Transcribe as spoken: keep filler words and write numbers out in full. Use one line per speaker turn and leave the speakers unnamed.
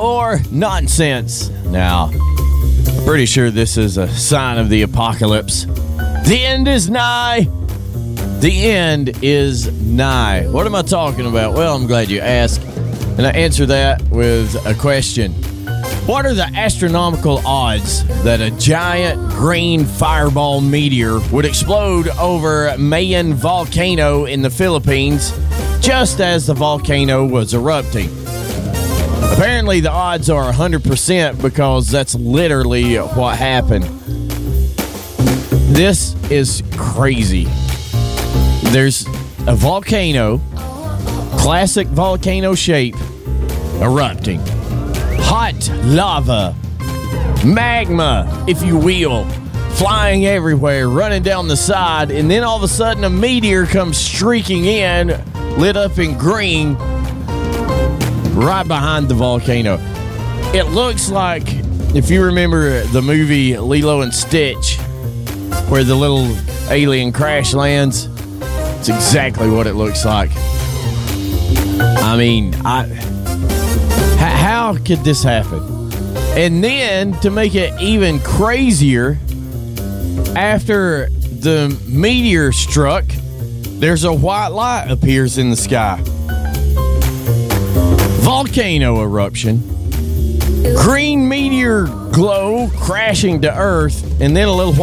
or nonsense. Now, pretty sure this is a sign of the apocalypse. The end is nigh. The end is nigh. What am I talking about? Well, I'm glad you asked. And I answer that with a question. What are the astronomical odds that a giant green fireball meteor would explode over Mayon volcano in the Philippines just as the volcano was erupting? Apparently, the odds are one hundred percent because that's literally what happened. This is crazy. There's a volcano, classic volcano shape, erupting. Hot lava, magma, if you will, flying everywhere, running down the side, and then all of a sudden a meteor comes streaking in, lit up in green, right behind the volcano. It looks like, if you remember the movie Lilo and Stitch, where the little alien crash lands, it's exactly what it looks like. I mean, I... How could this happen? And then, to make it even crazier, after the meteor struck, there's a white light appears in the sky. Volcano eruption. Green meteor glow crashing to Earth, and then a little